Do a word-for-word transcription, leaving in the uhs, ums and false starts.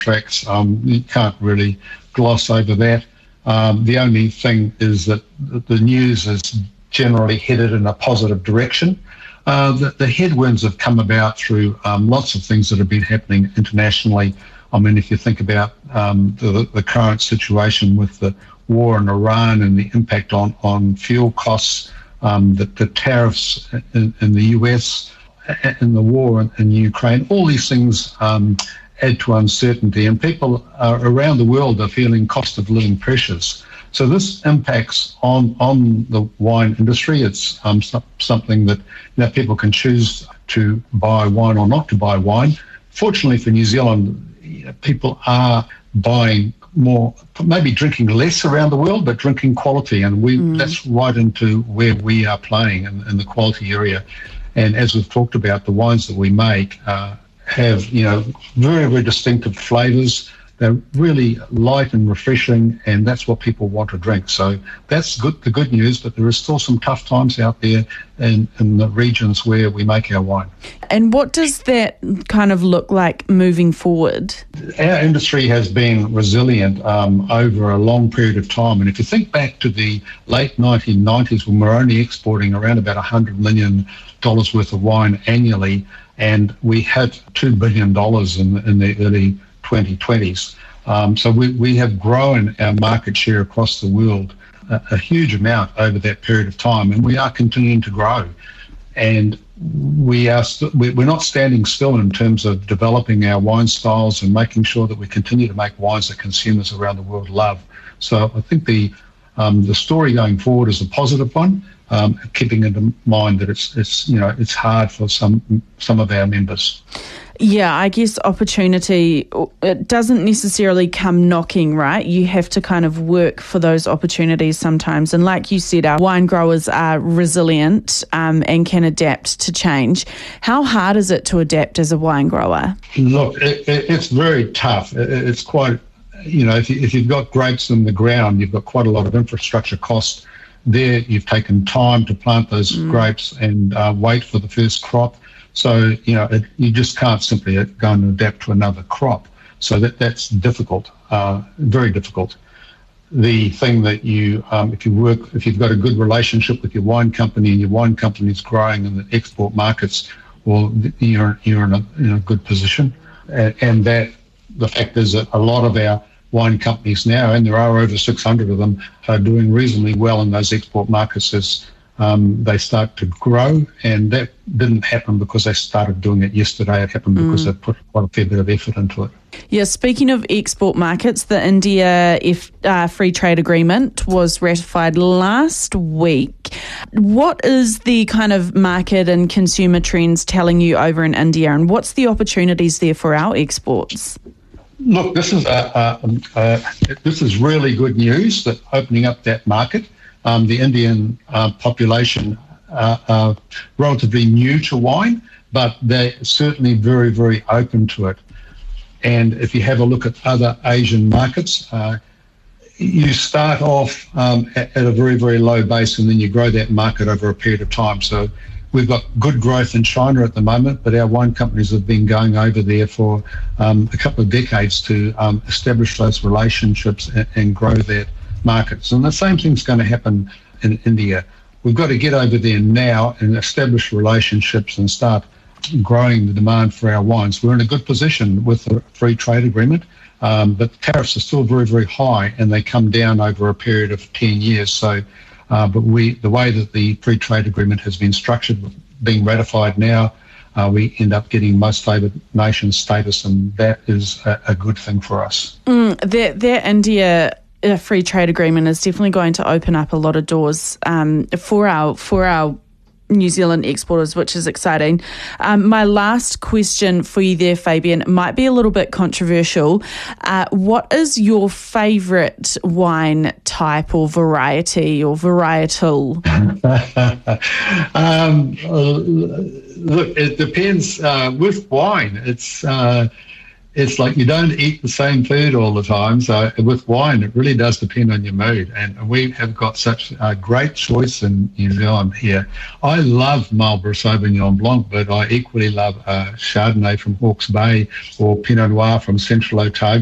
contracts. Um, you can't really gloss over that. Um, the only thing is that the news is generally headed in a positive direction. Uh, the, the headwinds have come about through um, lots of things that have been happening internationally. I mean, if you think about um, the, the current situation with the war in Iran and the impact on, on fuel costs, um, the, the tariffs in, in the U S, and the war in, in Ukraine, all these things um, add to uncertainty, and people uh, around the world are feeling cost of living pressures. So this impacts on, on the wine industry. It's um, something that, you know, people can choose to buy wine or not to buy wine. Fortunately for New Zealand, you know, people are buying more, maybe drinking less around the world, but drinking quality, and we mm. that's right into where we are playing in, in the quality area. And as we've talked about, the wines that we make uh, have, you know, very, very distinctive flavours. They're really light and refreshing, and that's what people want to drink. So that's good, the good news, but there is still some tough times out there in, in the regions where we make our wine. And what does that kind of look like moving forward? Our industry has been resilient um, over a long period of time. And if you think back to the late nineteen nineties, when we were only exporting around about one hundred million dollars worth of wine annually, and we had two billion dollars in, in the early twenty twenties. Um, so we, we have grown our market share across the world a, a huge amount over that period of time, and we are continuing to grow. And we are st- we're not standing still in terms of developing our wine styles and making sure that we continue to make wines that consumers around the world love. So I think the um, the story going forward is a positive one, um, keeping in mind that it's it's you know it's hard for some some of our members. Yeah, I guess opportunity, it doesn't necessarily come knocking, right? You have to kind of work for those opportunities sometimes. And like you said, our wine growers are resilient um, and can adapt to change. How hard is it to adapt as a wine grower? Look, it, it, it's very tough. It, it's quite, you know, if, you, if you've got grapes in the ground, you've got quite a lot of infrastructure costs there. You've taken time to plant those mm. grapes and uh, wait for the first crop. So, you know, it, you just can't simply go and adapt to another crop. So that that's difficult, uh, very difficult. The thing that you, um, if you work, if you've got a good relationship with your wine company and your wine company is growing in the export markets, well, you're, you're in, a, in a good position. And, and that the fact is that a lot of our wine companies now, and there are over six hundred of them, are doing reasonably well in those export markets as Um, they start to grow, and that didn't happen because they started doing it yesterday. It happened because mm. they put quite a fair bit of effort into it. Yeah, speaking of export markets, the India F, uh, Free Trade Agreement was ratified last week. What is the kind of market and consumer trends telling you over in India, and what's the opportunities there for our exports? Look, this is uh, uh, uh, this is really good news, that opening up that market. Um, the Indian uh, population uh, are relatively new to wine, but they're certainly very, very open to it. And if you have a look at other Asian markets, uh, you start off um, at, at a very, very low base, and then you grow that market over a period of time. So we've got good growth in China at the moment, but our wine companies have been going over there for um, a couple of decades to um, establish those relationships and, and grow that markets. And the same thing's going to happen in India. We've got to get over there now and establish relationships and start growing the demand for our wines. We're in a good position with the free trade agreement, um, but tariffs are still very, very high, and they come down over a period of ten years. So, uh, but we, the way that the free trade agreement has been structured, being ratified now, uh, we end up getting most favoured nation status, and that is a, a good thing for us. Mm, that, that India a free trade agreement is definitely going to open up a lot of doors um, for our for our New Zealand exporters, which is exciting. Um, my last question for you there, Fabian, might be a little bit controversial. Uh, what is your favourite wine type or variety or varietal? um, look, it depends. Uh, with wine, it's uh, it's like you don't eat the same food all the time. So with wine, it really does depend on your mood. And we have got such a great choice in New Zealand here. I love Marlborough Sauvignon Blanc, but I equally love uh, Chardonnay from Hawke's Bay or Pinot Noir from Central Otago.